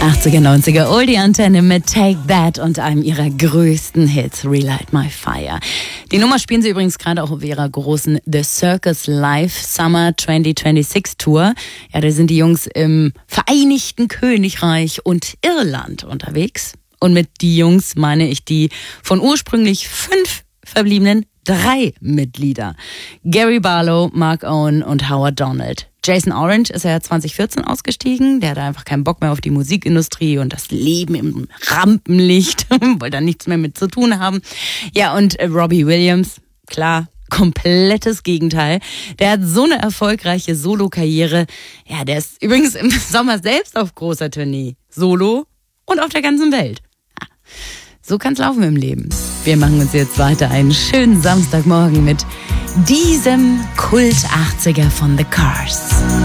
80er, 90er Oldie-Antenne mit Take That und einem ihrer größten Hits, Relight My Fire. Die Nummer spielen sie übrigens gerade auch auf ihrer großen The Circus Live Summer 2026 Tour. Ja, da sind die Jungs im Vereinigten Königreich und Irland unterwegs. Und mit die Jungs meine ich die von ursprünglich 5 verbliebenen 3 Mitglieder. Gary Barlow, Mark Owen und Howard Donald. Jason Orange ist ja 2014 ausgestiegen. Der hatte einfach keinen Bock mehr auf die Musikindustrie und das Leben im Rampenlicht. Wollte da nichts mehr mit zu tun haben. Ja, und Robbie Williams, klar, komplettes Gegenteil. Der hat so eine erfolgreiche Solo-Karriere. Ja, der ist übrigens im Sommer selbst auf großer Tournee. Solo und auf der ganzen Welt. Ja, so kann's laufen im Leben. Wir machen uns jetzt weiter einen schönen Samstagmorgen mit diesem Kult 80er von The Cars.